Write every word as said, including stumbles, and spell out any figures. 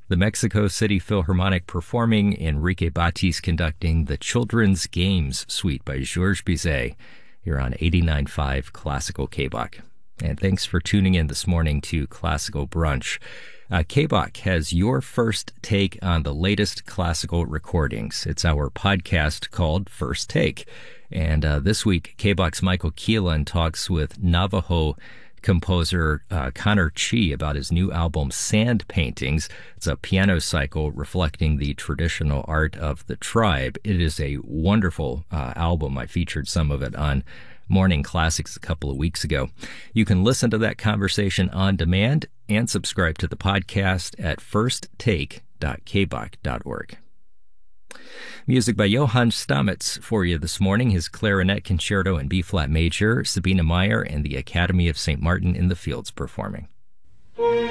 The Mexico City Philharmonic performing Enrique Batis conducting the Children's Games Suite by Georges Bizet here on eighty-nine point five Classical K B O C. And thanks for tuning in this morning to Classical Brunch. Uh, K B O C has your first take on the latest classical recordings. It's our podcast called First Take. And uh, this week, K B O C's Michael Keelan talks with Navajo composer uh, Connor Chi about his new album, Sand Paintings. It's a piano cycle reflecting the traditional art of the tribe. It is a wonderful uh, album. I featured some of it on Morning Classics a couple of weeks ago. You can listen to that conversation on demand and subscribe to the podcast at first take dot k b o c dot org. Music by Johann Stamitz for you this morning. His clarinet concerto in B-flat major, Sabina Meyer and the Academy of Saint Martin in the Fields performing.